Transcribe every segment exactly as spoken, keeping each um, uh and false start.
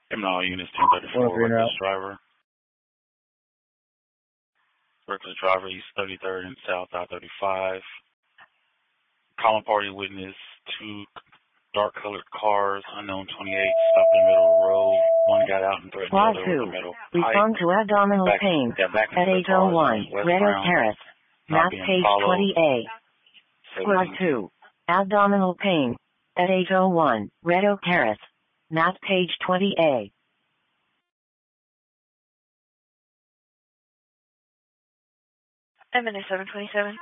M N all units, ten thirty-four, reckless driver. Reckless driver, East thirty-third and South I thirty-five. Common party witness, two dark-colored cars, unknown twenty-eight, stopped in the middle of the road. One got out and threatened the other with a metal pipe. Respond to abdominal back, pain yeah, back at eight oh one, Red Oak Terrace, map page twenty A. Squad two, abdominal pain at eight oh one, Red Oak Terrace, map page twenty A. M N A seven twenty-seven.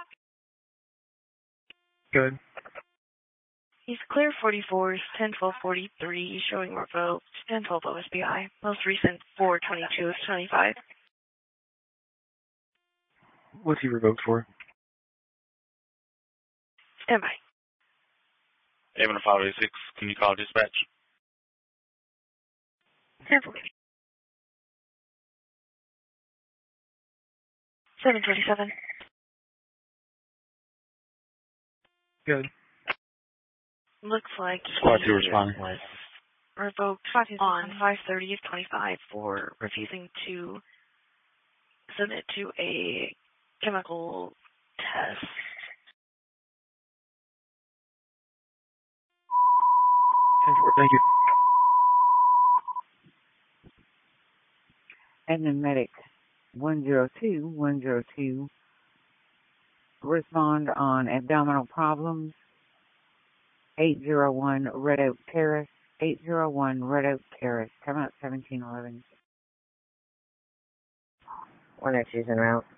Good. He's clear forty-fours, ten twelve forty-three, showing revoked, ten twelve O S B I. Most recent four twenty-two of twenty-five. What's he revoked for? Stand by. Avon five eighty-six, can you call dispatch? Carefully. seven thirty-seven. Good. Looks like Squad he two responding. was revoked on five thirty of twenty-five for refusing to submit to a chemical test. Thank you. And then medic one zero two, one zero two, respond on abdominal problems, eight oh one Red Oak Terrace, eight oh one Red Oak Terrace, come out seventeen eleven. one oh two's en route.